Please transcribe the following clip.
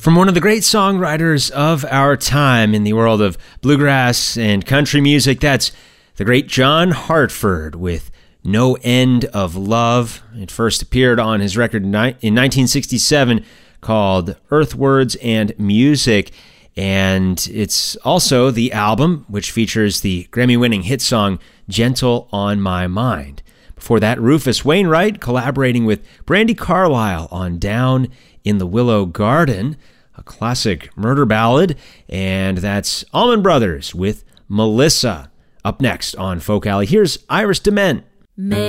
From one of the great songwriters of our time in the world of bluegrass and country music, that's the great John Hartford with No End of Love. It first appeared on his record in 1967 called Earthwords and Music, and it's also the album which features the Grammy-winning hit song Gentle on My Mind. Before that, Rufus Wainwright collaborating with Brandi Carlile on Down in the Willow Garden, a classic murder ballad, and that's Allman Brothers with Melissa. Up next on Folk Alley, here's Iris DeMent.